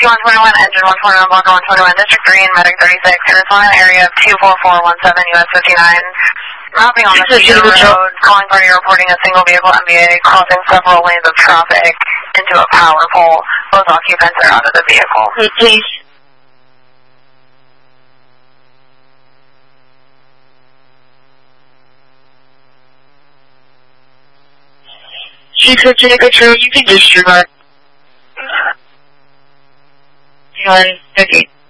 Whiskey 121, engine 121, block 121, District 3 and Medic 36. You're responding to area of 24417 US 59. Mapping on the Cedar Road, calling party reporting a single vehicle MBA crossing several lanes of traffic into a power pole. Both occupants are out of the vehicle. Please. Secret control, you can disregard. Okay.